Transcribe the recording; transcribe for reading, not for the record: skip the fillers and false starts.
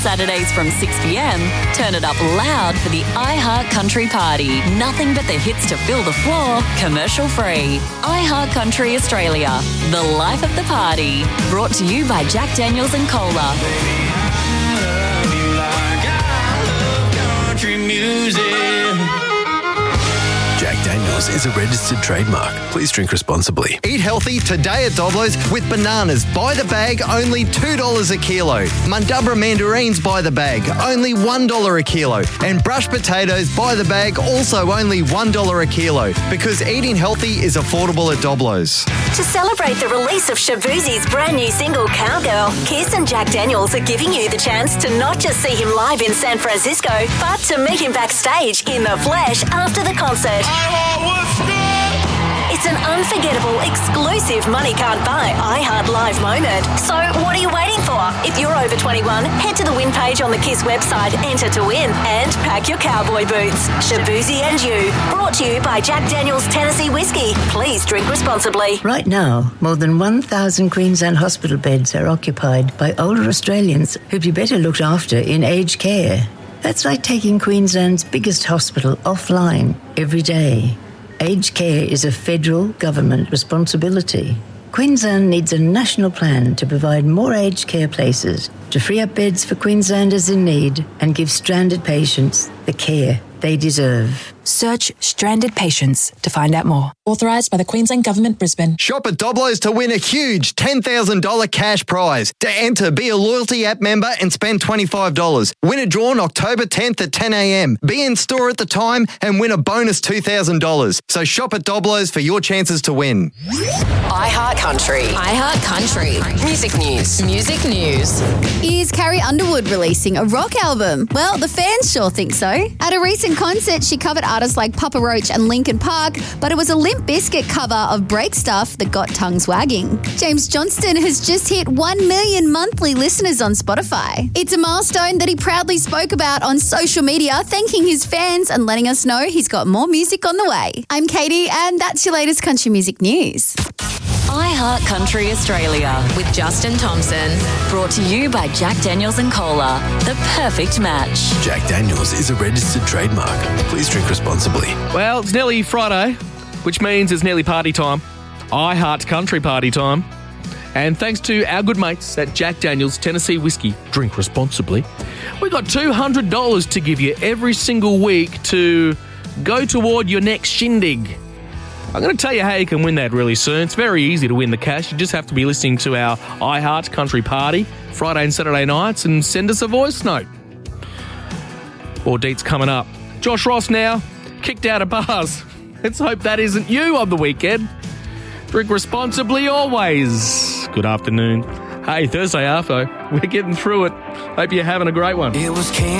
Saturdays from 6 p.m, turn it up loud for the iHeart Country Party. Nothing but the hits to fill the floor, commercial free. iHeart Country Australia, the life of the party. Brought to you by Jack Daniels and Cola. Country music. Jack Daniels is a registered trademark. Please drink responsibly. Eat healthy today at Doblo's with bananas by the bag, only $2 a kilo. Mundubra mandarins by the bag, only $1 a kilo. And brush potatoes by the bag, also only $1 a kilo. Because eating healthy is affordable at Doblo's. To celebrate the release of Shaboozey's brand new single, Cowgirl, Kiss and Jack Daniels are giving you the chance to not just see him live in San Francisco, but to meet him backstage in the flesh after the concert. It's an unforgettable, exclusive money can't buy iHeart Live moment. So what are you waiting for? If you're over 21, head to the win page on the KISS website, enter to win, and pack your cowboy boots. Shaboozey and you. Brought to you by Jack Daniels Tennessee Whiskey. Please drink responsibly. Right now, more than 1,000 Queensland hospital beds are occupied by older Australians who'd be better looked after in aged care. That's like taking Queensland's biggest hospital offline every day. Aged care is a federal government responsibility. Queensland needs a national plan to provide more aged care places, to free up beds for Queenslanders in need and give stranded patients the care they deserve. Search Stranded Patients to find out more. Authorised by the Queensland Government, Brisbane. Shop at Doblo's to win a huge $10,000 cash prize. To enter, be a loyalty app member and spend $25. Winner drawn October 10th at 10 a.m. Be in store at the time and win a bonus $2,000. So shop at Doblo's for your chances to win. iHeart Country. iHeart Country. Music news. Music news. Is Carrie Underwood releasing a rock album? Well, the fans sure think so. At a recent concert, she covered artists like Papa Roach and Linkin Park, but it was a Limp Bizkit cover of Break Stuff that got tongues wagging. James Johnston has just hit 1 million monthly listeners on Spotify. It's a milestone that he proudly spoke about on social media, thanking his fans and letting us know he's got more music on the way. I'm Katie, and that's your latest country music news. iHeart Country Australia With Justin Thompson. brought to you by Jack Daniels and Cola, the perfect match. Jack Daniels is a registered trademark. Please drink responsibly. Well, it's nearly Friday, which means it's nearly party time. iHeart Country party time. And thanks to our good mates at Jack Daniels Tennessee Whiskey, drink responsibly, we got $200 to give you every single week to go toward your next shindig. I'm going to tell you how you can win that really soon. It's very easy to win the cash. You just have to be listening to our iHeart Country Party Friday and Saturday nights and send us a voice note. More dates coming up. Josh Ross now, kicked out of bars. Let's hope that isn't you on the weekend. Drink responsibly always. Good afternoon. Hey, Thursday Arvo. We're getting through it. Hope you're having a great one. It was